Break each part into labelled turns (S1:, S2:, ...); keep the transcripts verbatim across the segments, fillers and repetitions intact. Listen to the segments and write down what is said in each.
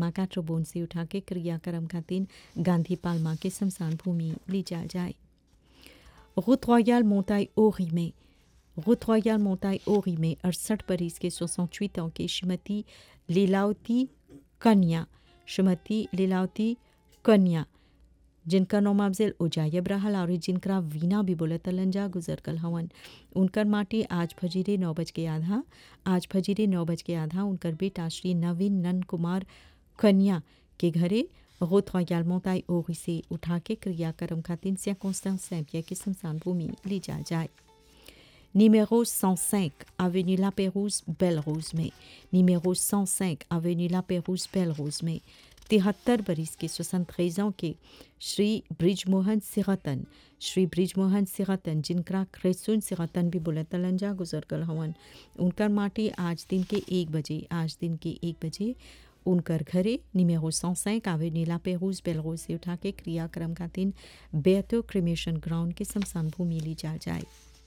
S1: प्लाका Tribune से उठा के क्रियाक्रम खातिर गांधी पाल्मा के शमशान भूमि ली जा जाए। रोute royale Montaille Orimé route royale Montaille Orimé अड़सठ बरिस के soixante-huit ans के श्रीमती लीलावती कन्या श्रीमती लीलावती कन्या जिनका नाम अफजल उजायब रहल और जिनका वीना भी बोलत लंजा गुजर कल हवन। उनकर माटी आज फजीरे नौ बज के आधा आज फजीरे नौ बज के आधा उनकर बेटा श्री नवीन नंद कुमार कन्या के घरे रोute royale Montaille Orimé से उठा के क्रियाक्रम खातिर circonstance सैंपिया की शमशान भूमि ली जा जाए। Numéro cent cinq, avenue La Pérouse, Belle-Rose में Numéro cent cinq, avenue La Pérouse, Belle-Rose में तिहत्तर बरिस के soixante-treize ans के श्री ब्रिजमोहन सिरतन श्री ब्रिजमोहन सिरतन जिनका क्रेसुन सिरतन भी बोलत लंजा गुजर गल हवन। उनकर माटी आज दिन के एक बजे आज दिन के एक बजे उनकर घरे Numéro cent cinq, avenue La Pérouse, Belle-Rose से उठा के क्रियाक्रम खातिर बेतो क्रिमेशन ग्राउंड के शमशान भूमि ली जा जाए।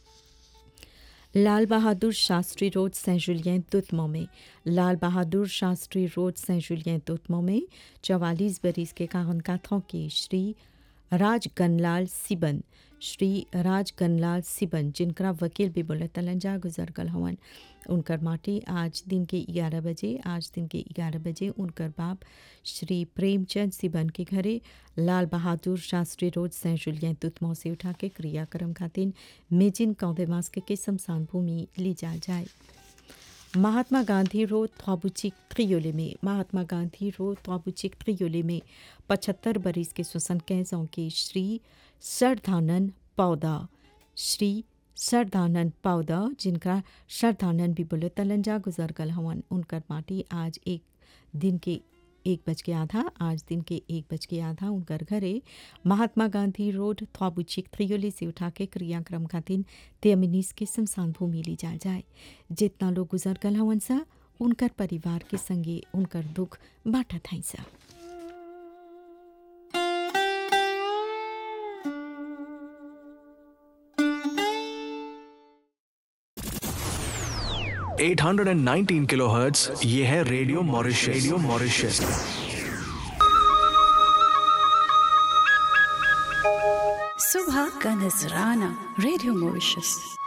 S1: Lal Bahadur Shastri road scent Julian तुतमो में Lal Bahadur Shastri road scent Julian तुतमो में चवालीस बरिस के quarante-quatre ans के श्री राज गनलाल सिबन श्री राज गनलाल सिबन जिनका वकील भी बोलत लंजा गुजर गल हवन। उनकर माटी आज दिन के ग्यारह बजे आज दिन के ग्यारह बजे उनकर बाप श्री प्रेमचंद सिबन के घरे Lal Bahadur Shastri road scent Julian तुतमो से उठा के क्रियाक्रम खातिर मेजिन कौदेमास्क के शमशान भूमि ली जा जाए। महात्मा गांधी रोड त्वाबुचिक त्रियोले में महात्मा गांधी रोड त्वाबुचिक त्रियोले में पचहत्तर बरिस के soixante-quinze ans के श्री सरदानंद पौदा श्री सरदानंद पौदा जिनका सरदानंद भी बोले तलंजा गुजर गल हवन। उनकर माटी आज एक दिन के एक बज के आधा आज दिन के एक बज के आधा उनकर घरे महात्मा गांधी रोड त्वाबुचिक त्रियोले से उठा के क्रियाक्रम खातिर तेमिनिस के शमशान भूमि ली जा जाए। जितना लोग गुजर गल हवन सा उनकर परिवार के संगे उनकर दुख बांटत हैं सा।
S2: आठ सौ उन्नीस किलोहर्ट्ज ये है रेडियो मॉरिशस रेडियो मॉरिशस
S3: सुबह का नजराना रेडियो मॉरिशस।